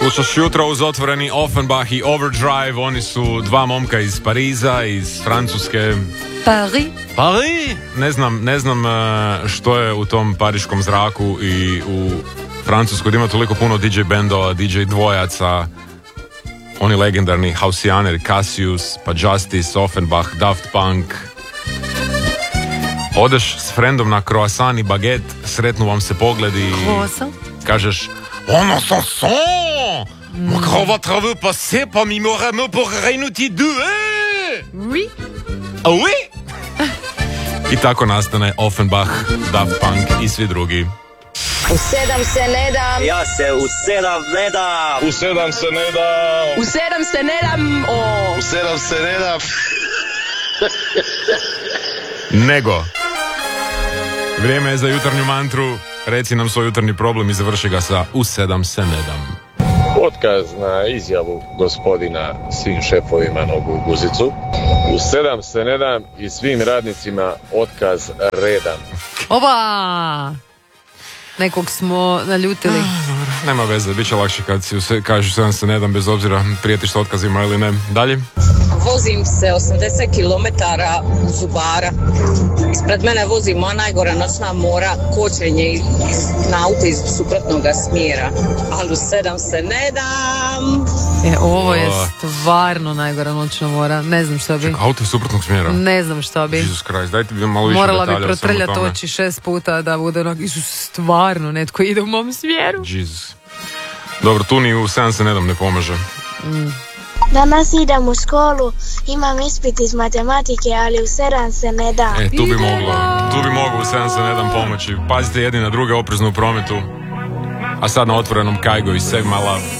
Slušaš jutro uz otvoreni Offenbach i Overdrive. Oni su dva momka iz Pariza, iz Francuske. Paris? Ne znam što je u tom pariškom zraku i u Francuskoj, da ima toliko puno DJ bendova, DJ dvojaca, oni legendarni Hausianer, Cassius, pa Justice, Offenbach, Daft Punk. Odeš s frendom na croissant i baguette, sretnu vam se pogledi i kažeš on en chanson! Mon grand va travaux passer parmi mon rameau pour réunir deux. Oui. Ah oui? I tako nastane Offenbach, Daft Punk i svi drugi. U 7 se ne dam. Ja se u 7 ne dam. U 7 se ne dam. U 7 se ne dam. U 7 se ne dam. Nego. Vrijeme je za jutarnju mantru. Reci nam svoj jutarnji problem i završi ga sa u 7 se ne dam. Otkaz na izjavu gospodina svim šefovima na ovu guzicu. U 7 se ne dam i svim radnicima otkaz redan. Oba! Nekog smo naljutili. Nema veze, bit će lakše kad si kažeš 7 se ne dam, bez obzira prijetiš sa otkazima ili ne. Dalje? Vozim se 80 km u Zubara. Ispred mene vozi moja najgora noćna mora, kočenje na auto iz suprotnog smjera. Ali u 7 se ne dam. Ovo je stvarno najgora noćna mora. Ne znam što bi. Čekaj, auto iz suprotnog smjera? Ne znam što bi. Jesus Christ, dajte bi malo više morala detalja. Morala bi protrljati oči 6 puta da bude onak, Isus, stvarno netko ide u mom smjeru. Jesus. Dobro, tu ni u 7 se ne dam ne pomaže. Danas idem u školu, imam ispit iz matematike, ali u 7 se ne dam. Tu bi moglo u 7 se ne dam pomoći. Pazite jedni na druge, oprezno u prometu. A sad na otvorenom Kaigo i Save My Love.